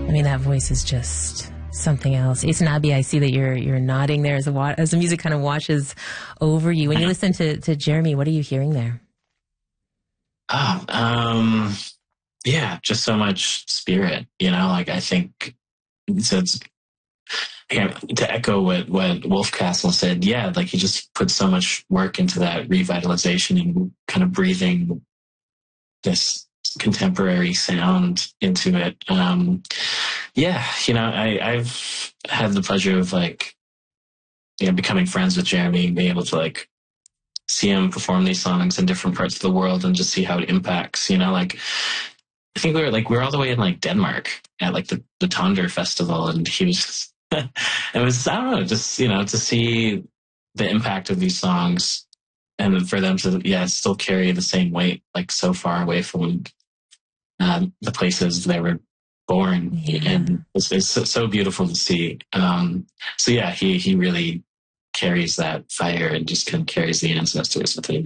I mean, that voice is just something else. Isnabi, I see that you're nodding there as the music kind of washes over you. When you listen to Jeremy, what are you hearing there? Yeah, just so much spirit, like I think it's yeah, to echo what Wolfcastle said, yeah, like he just put so much work into that revitalization and kind of breathing this contemporary sound into it. Yeah, I've had the pleasure of becoming friends with Jeremy, being able to see him perform these songs in different parts of the world and just see how it impacts, I think we were all the way in Denmark at the Tonder Festival, and he was it was, I don't know, just to see the impact of these songs and for them to still carry the same weight so far away from the places they were born. Yeah. And it's so beautiful to see. So yeah, he really carries that fire and just kind of carries the ancestors with him,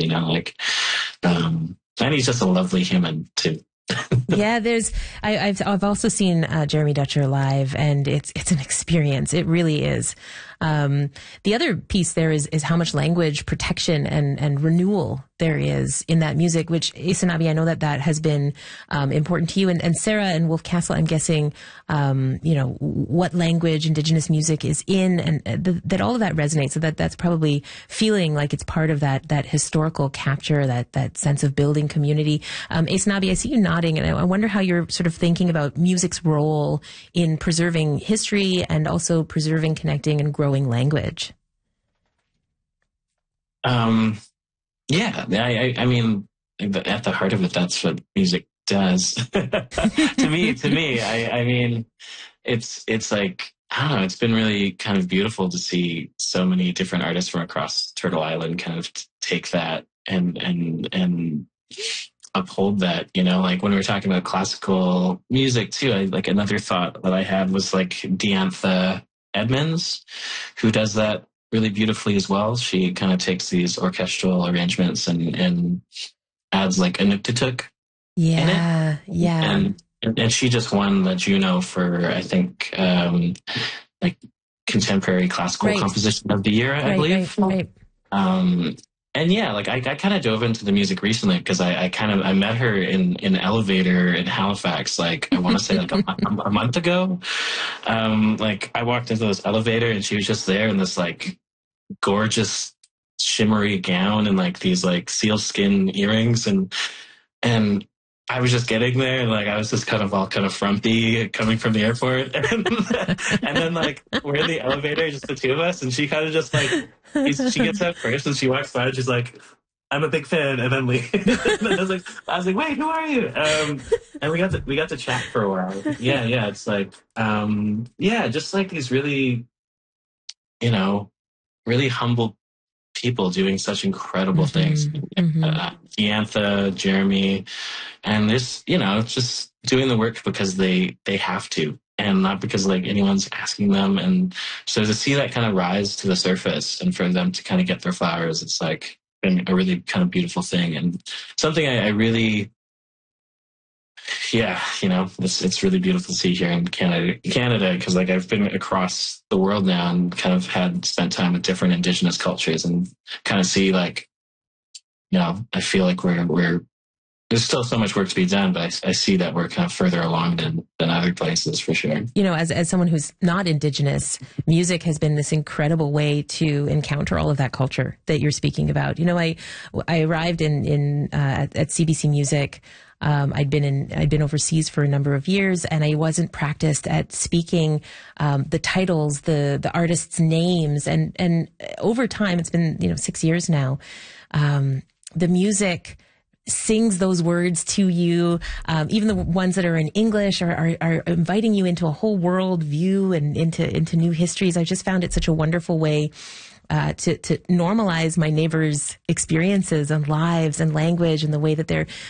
and he's just a lovely human too. Yeah, I've also seen Jeremy Dutcher live, and it's an experience. It really is. The other piece there is how much language protection and renewal there is in that music, which Isanabi, I know that has been important to you. And Sarah and Wolfcastle, I'm guessing, what language Indigenous music is in, and that all of that resonates. So that's probably feeling like it's part of that historical capture, that sense of building community. Isanabi, I see you nodding, and I wonder how you're sort of thinking about music's role in preserving history and also preserving, connecting, and growing language. Yeah, I mean, at the heart of it, that's what music does. to me, I mean, it's like, I don't know, it's been really kind of beautiful to see so many different artists from across Turtle Island kind of take that and uphold that, when we were talking about classical music too, another thought that I had was Diantha Edmonds, who does that really beautifully as well. She kind of takes these orchestral arrangements and adds a Inuktitut in it. Yeah. And she just won the Juno for, I think, contemporary classical composition of the year, I believe. Right. And yeah, I kind of dove into the music recently because I met her in an elevator in Halifax, I want to say a month ago. I walked into this elevator and she was just there in this gorgeous shimmery gown and these sealskin earrings, and I was just getting there and I was just kind of frumpy coming from the airport, and then we're in the elevator, just the two of us, and she kind of just she gets out first and she walks by and she's like, "I'm a big fan," and then and I was like, "Wait, who are you?" And we got to chat for a while. Yeah, it's just these really, really humble people doing such incredible things. Diantha, Jeremy, and this, just doing the work because they have to, and not because anyone's asking them. And so to see that kind of rise to the surface and for them to kind of get their flowers, it's been a really kind of beautiful thing, and something I really, it's really beautiful to see here in Canada, because I've been across the world now and kind of spent time with different Indigenous cultures and kind of see I feel we're there's still so much work to be done, but I see that we're kind of further along than other places, for sure. As someone who's not Indigenous, music has been this incredible way to encounter all of that culture that you're speaking about. I arrived at CBC Music. I'd been overseas for a number of years, and I wasn't practiced at speaking the titles, the artists' names, and over time, it's been 6 years now. The music sings those words to you, even the ones that are in English are inviting you into a whole world view and into new histories. I just found it such a wonderful way to normalize my neighbors' experiences and lives and language and the way that they're